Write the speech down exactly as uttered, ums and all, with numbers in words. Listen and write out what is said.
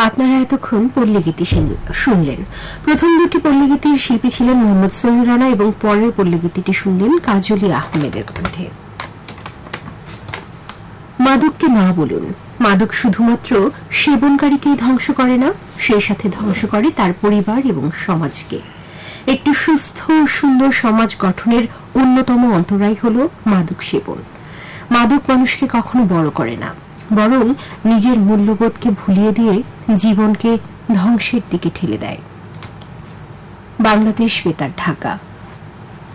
আপনারা এতক্ষণ পল্লীগীতি শুনলেন। প্রথম দুটি পল্লীগীতির শিল্পী ছিলেন মোহাম্মদ সোহেল রানা এবং পরের পল্লীগীতিটি শুনলেন কাজলী আহমেদের কণ্ঠে। মাদককে না বলুন। মাদক শুধুমাত্র সেবনকারীকেই ধ্বংস করে না, সেই সাথে ধ্বংস করে তার পরিবার এবং সমাজকে। একটি সুস্থ সুন্দর সমাজ গঠনের অন্যতম অন্তরায় হল মাদক সেবন। মাদক মানুষকে কখনো বড় করে না, বরং নিজের মূল্যবোধকে ভুলিয়ে দিয়ে জীবনকে ধ্বংসের দিকে ঠেলে দেয়। বাংলাদেশ বেতার, ঢাকা।